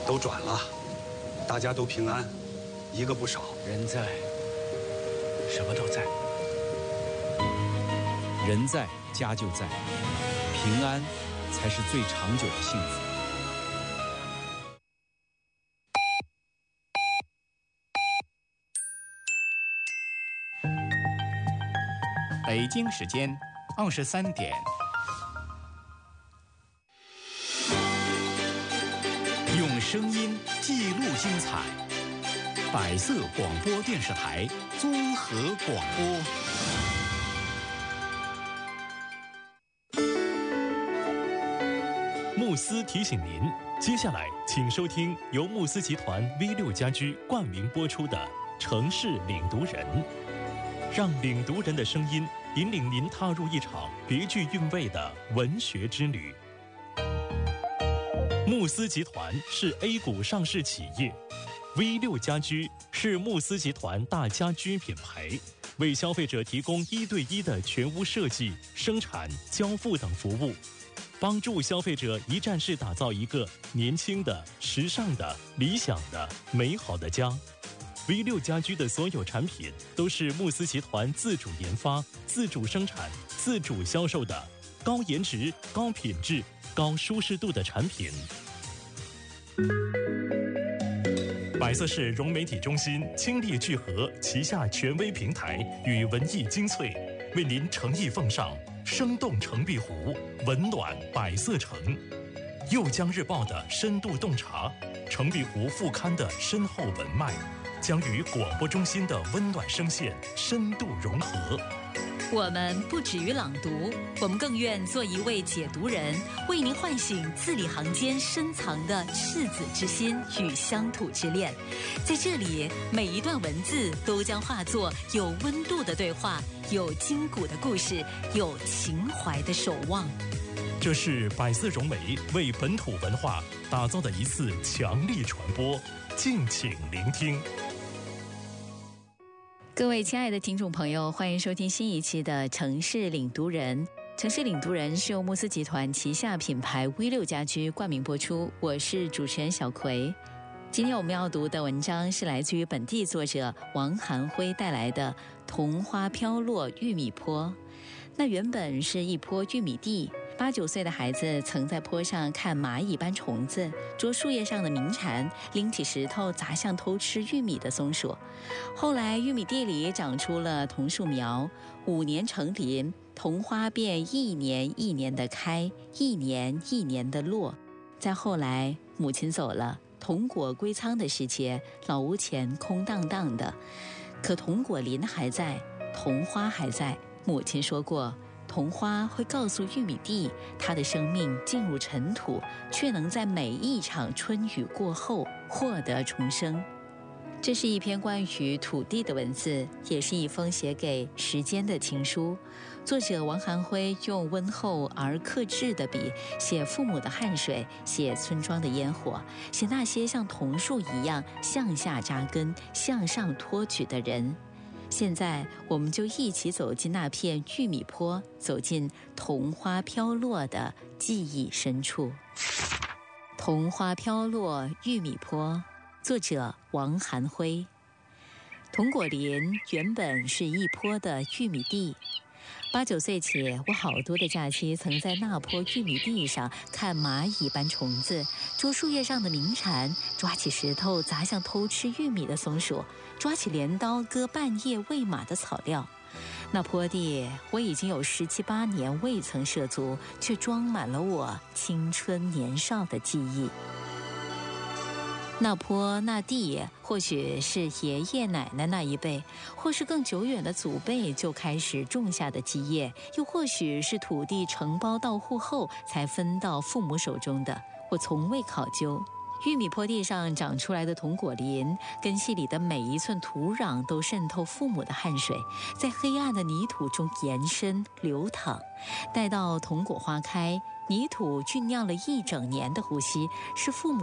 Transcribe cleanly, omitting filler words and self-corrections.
都转了，大家都平安，一个不少。 人在，什么都在。 人在，家就在，平安才是最长久的幸福。 北京时间23点。用声音记录精彩，百色广播电视台综合广播。 慕斯提醒您，接下来请收听由慕斯集团 V6家居冠名播出的《城市领读人》，让领读人的声音引领您踏入一场别具韵味的文学之旅。慕斯集团是 A 股上市企业， V6家居是慕斯集团大家居品牌，为消费者提供1对1的全屋设计、生产、交付等服务，帮助消费者一站式打造一个年轻的、时尚的、理想的、美好的家。V6家居的所有产品都是慕斯集团自主研发、自主生产、自主销售的高颜值、高品质、高舒适度的产品。百色市融媒体中心倾力聚合旗下权威平台与文艺精粹，为您诚意奉上生动城壁湖、温暖百色城、右江日报的深度洞察，城壁湖副刊的深厚文脉，将与广播中心的温暖声线深度融合。 我们不止于朗读，我们更愿做一位解读人，为您唤醒字里行间深藏的赤子之心与乡土之恋。在这里，每一段文字都将化作有温度的对话，有筋骨的故事，有情怀的守望。 这是百色融媒为本土文化打造的一次强力传播，敬请聆听。 各位亲爱的听众朋友，欢迎收听新一期的城市领读人。城市领读人是由慕斯集团旗下品牌 V6家居冠名播出，我是主持人小葵。今天我们要读的文章是来自于本地作者王寒辉带来的《桐花飘落玉米坡》。那原本是一坡玉米地，8、9岁的孩子曾在坡上看蚂蚁搬虫子，捉树叶上的鸣蝉，拎起石头砸向偷吃玉米的松鼠。后来玉米地里长出了桐树苗，5年成林，桐花便一年一年的开，一年一年的落。再后来母亲走了，桐果归仓的时节，老屋前空荡荡的，可桐果林还在，桐花还在。母亲说过，桐花会告诉玉米地，它的生命进入尘土，却能在每一场春雨过后获得重生。这是一篇关于土地的文字，也是一封写给时间的情书。作者王寒辉用温厚而克制的笔，写父母的汗水，写村庄的烟火，写那些像桐树一样向下扎根、向上托举的人。现在我们就一起走进那片玉米坡，走进桐花飘落的记忆深处。桐花飘落玉米坡，作者王寒辉。桐果林原本是一坡的玉米地，8、9岁起，我好多的假期曾在那坡玉米地上看蚂蚁搬虫子，捉树叶上的鸣蝉，抓起石头砸向偷吃玉米的松鼠，抓起镰刀割半夜喂马的草料。那坡地我已经有17、18年未曾涉足，却装满了我青春年少的记忆。那坡那地，或许是爷爷奶奶那一辈，或是更久远的祖辈就开始种下的基业，又或许是土地承包到户后才分到父母手中的，我从未考究。玉米坡地上长出来的桐果林，根系里的每一寸土壤都渗透父母的汗水，在黑暗的泥土中延伸流淌，待到桐果花开，泥土酝酿了1整年的呼吸，是父母